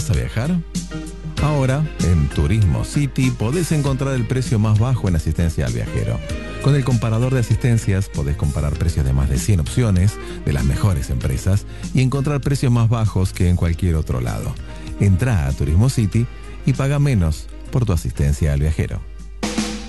vas a viajar? Ahora, en Turismo City podés encontrar el precio más bajo en asistencia al viajero. Con el comparador de asistencias podés comparar precios de más de 100 opciones de las mejores empresas y encontrar precios más bajos que en cualquier otro lado. Entrá a Turismo City y paga menos por tu asistencia al viajero.